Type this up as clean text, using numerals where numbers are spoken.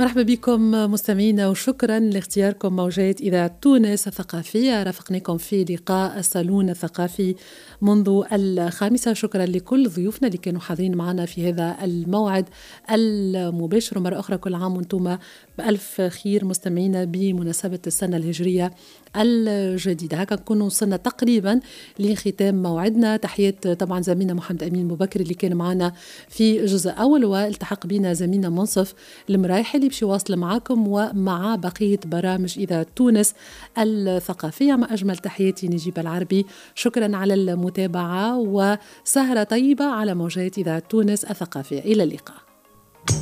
مرحبا بكم مستمعينا وشكرا لاختياركم موجات إذاعة تونس الثقافية. رافقناكم في لقاء الصالون الثقافي منذ 5. شكرا لكل ضيوفنا اللي كانوا حاضرين معنا في هذا الموعد المباشر. مرة أخرى كل عام وانتم بألف خير مستمعينا بمناسبة السنة الهجرية الجديدة. هكا نكون وصلنا تقريبا لختام موعدنا. تحيات طبعا زميلنا محمد أمين مبكر اللي كان معنا في جزء أول، والتحق بنا زميلنا منصف المرايحي اللي باش يواصل معاكم ومع بقية برامج إذاعة تونس الثقافية. مع أجمل تحياتي نجيب العربي، شكرا على المتابعة وسهرة طيبة على موجات إذاعة تونس الثقافية. إلى اللقاء.